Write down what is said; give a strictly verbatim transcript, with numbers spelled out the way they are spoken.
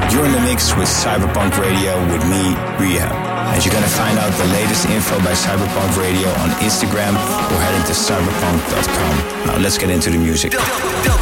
You're in the mix with Cyberpunk Radio with me, Rehab. And you're gonna find out the latest info by Cyberpunk Radio on Instagram or heading to cyberpunk dot com. Now let's get into the music.